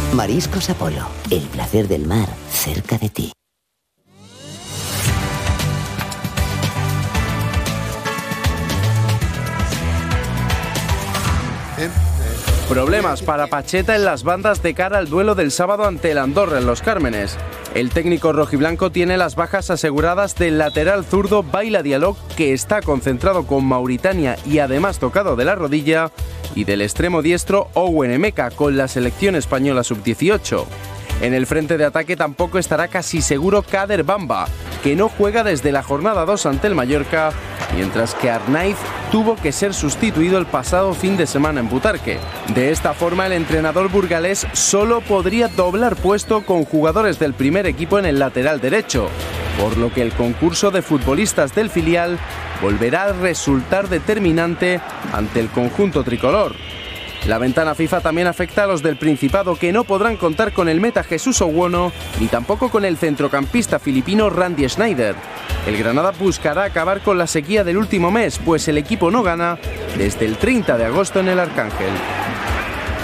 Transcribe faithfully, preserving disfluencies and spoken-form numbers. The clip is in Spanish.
Mariscos Apolo, el placer del mar cerca de ti. Problemas para Pacheta en las bandas de cara al duelo del sábado ante el Andorra en Los Cármenes. El técnico rojiblanco tiene las bajas aseguradas del lateral zurdo Baila Dialog, que está concentrado con Mauritania y además tocado de la rodilla, y del extremo diestro Owen Emeka con la selección española sub dieciocho. En el frente de ataque tampoco estará casi seguro Kader Bamba, que no juega desde la jornada dos ante el Mallorca, mientras que Arnaiz tuvo que ser sustituido el pasado fin de semana en Butarque. De esta forma, el entrenador burgalés solo podría doblar puesto con jugadores del primer equipo en el lateral derecho, por lo que el concurso de futbolistas del filial volverá a resultar determinante ante el conjunto tricolor. La ventana FIFA también afecta a los del Principado, que no podrán contar con el meta Jesús Owono ni tampoco con el centrocampista filipino Randy Schneider. El Granada buscará acabar con la sequía del último mes, pues el equipo no gana desde el treinta de agosto en el Arcángel.